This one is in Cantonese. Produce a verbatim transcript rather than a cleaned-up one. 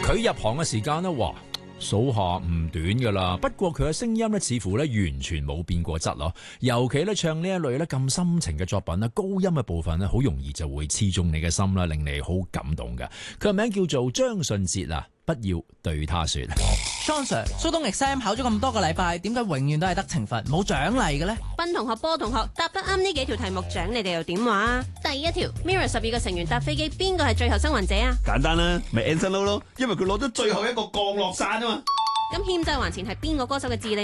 佢入行嘅時間呢，哇，數下唔短噶啦。不過佢嘅聲音呢，似乎呢完全冇變過質咯。尤其呢唱呢一類呢咁深情嘅作品呢，高音嘅部分呢，好容易就會刺中你嘅心啦，令你好感動嘅。佢嘅名叫做張信哲啊，不要對他說。 Sean Sir，蘇東 exam 考咗咁多個禮拜，點解永遠都係得懲罰冇獎勵嘅呢？ 斌同學、波同學答得啱呢幾條題目，獎你哋又點話啊？第一條 Mirror 十二個成員搭飛機，邊個係最後生還者啊？ 簡單啦，咪 Anson Lo 咯，因為佢攞咗最後一個降落傘啊嘛。 咁欠債還錢係邊個歌手嘅至理